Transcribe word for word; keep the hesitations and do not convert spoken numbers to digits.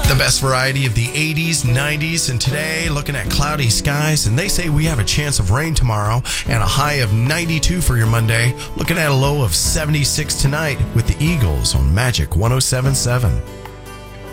The best variety of the eighties, nineties, and today looking at cloudy skies, and they say we have a chance of rain tomorrow and a high of ninety-two for your Monday. Looking at a low of seventy-six tonight with the Eagles on Magic one oh seven point seven.